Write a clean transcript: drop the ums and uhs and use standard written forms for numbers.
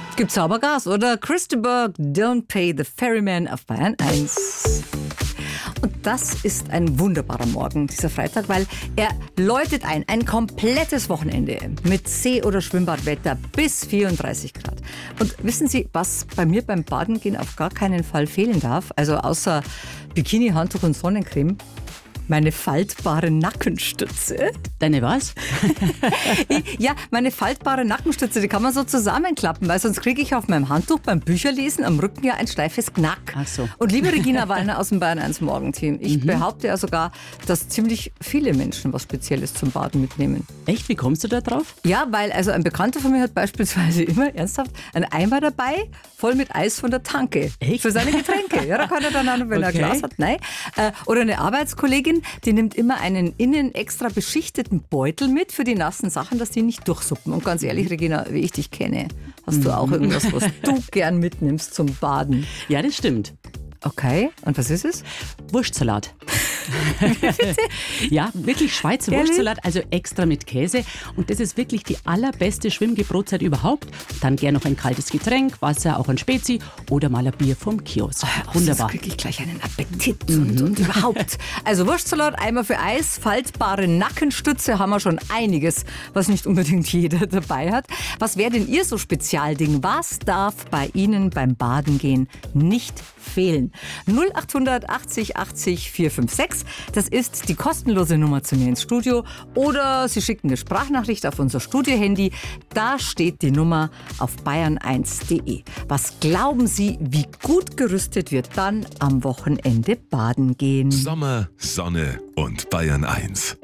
Gibt Saubergas oder Christopher Don't Pay the Ferryman auf Bayern 1. Und das ist ein wunderbarer Morgen, dieser Freitag, weil er läutet ein komplettes Wochenende mit See- oder Schwimmbadwetter bis 34 Grad. Und wissen Sie, was bei mir beim Badengehen auf gar keinen Fall fehlen darf? Also außer Bikini, Handtuch und Sonnencreme. Meine faltbare Nackenstütze. Deine was? Ja, meine faltbare Nackenstütze, die kann man so zusammenklappen, weil sonst kriege ich auf meinem Handtuch beim Bücherlesen am Rücken ja ein steifes Knack. Ach so. Und liebe Regina Wallner aus dem Bayern 1 Morgenteam, ich behaupte ja sogar, dass ziemlich viele Menschen was Spezielles zum Baden mitnehmen. Echt? Wie kommst du da drauf? Ja, weil also ein Bekannter von mir hat beispielsweise immer ernsthaft einen Eimer dabei, voll mit Eis von der Tanke. Echt? Für seine Getränke. Ja, da kann er dann auch, wenn er ein Okay. Glas hat, nein. Oder eine Arbeitskollegin, die nimmt immer einen innen extra beschichteten Beutel mit für die nassen Sachen, dass die nicht durchsuppen. Und ganz ehrlich, Regina, wie ich dich kenne, hast du auch irgendwas, was du gern mitnimmst zum Baden? Ja, das stimmt. Okay, und was ist es? Wurstsalat. Ja, wirklich Schweizer Ehrlich? Wurstsalat, also extra mit Käse. Und das ist wirklich die allerbeste Schwimmgebrotzeit überhaupt. Dann gern noch ein kaltes Getränk, Wasser, auch ein Spezi oder mal ein Bier vom Kiosk. Wunderbar. Jetzt kriege ich gleich einen Appetit und überhaupt. Also Wurstsalat, Eimer für Eis, faltbare Nackenstütze, haben wir schon einiges, was nicht unbedingt jeder dabei hat. Was wäre denn Ihr so Spezialding? Was darf bei Ihnen beim Baden gehen nicht fehlen? 0880 80 456, das ist die kostenlose Nummer zu mir ins Studio. Oder Sie schicken eine Sprachnachricht auf unser Studiohandy. Da steht die Nummer auf bayern1.de. Was glauben Sie, wie gut gerüstet wird dann am Wochenende baden gehen? Sommer, Sonne und Bayern 1.